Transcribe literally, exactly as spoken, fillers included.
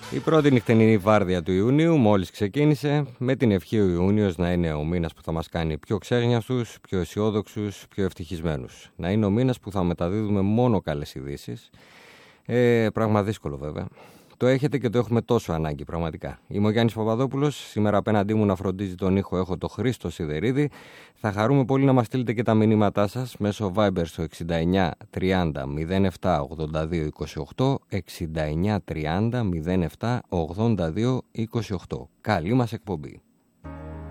Η πρώτη νυχτενή βάρδια του Ιουνίου μόλις ξεκίνησε, με την ευχή ο Ιούνιος να είναι ο μήνας που θα μας κάνει πιο ξέγνιαστους, πιο αισιόδοξους, πιο ευτυχισμένους. Να είναι ο μήνας που θα μεταδίδουμε μόνο καλές ειδήσεις. Ε, πράγμα δύσκολο βέβαια. Το έχετε και το έχουμε τόσο ανάγκη πραγματικά. Είμαι ο Γιάννης Παπαδόπουλος. Σήμερα απέναντί μου να φροντίζει τον ήχο έχω το Χρήστο Σιδερίδη. Θα χαρούμε πολύ να μας στείλετε και τα μηνύματά σας μέσω Viber στο εξήντα εννιά τριάντα μηδέν επτά ογδόντα δύο είκοσι οκτώ, εξήντα εννιά τριάντα μηδέν επτά ογδόντα δύο είκοσι οκτώ. Καλή μας εκπομπή.